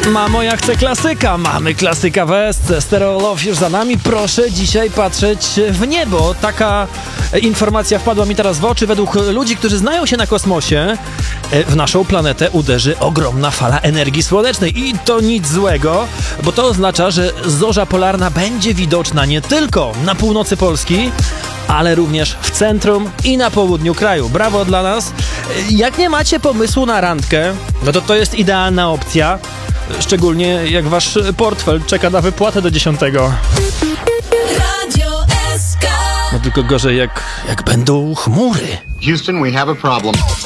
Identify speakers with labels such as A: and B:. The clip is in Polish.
A: Mamo, ja chcę klasyka. Mamy klasyka w Esce. Stereo Love już za nami. Proszę dzisiaj patrzeć w niebo. Taka informacja wpadła mi teraz w oczy. Według ludzi, którzy znają się na kosmosie, w naszą planetę uderzy ogromna fala energii słonecznej. I to nic złego, bo to oznacza, że zorza polarna będzie widoczna nie tylko na północy Polski, ale również w centrum i na południu kraju. Brawo dla nas. Jak nie macie pomysłu na randkę, no to jest idealna opcja. Szczególnie jak wasz portfel czeka na wypłatę do 10.
B: Radio SK.
A: No tylko gorzej jak będą chmury.
C: Houston, we have a problem.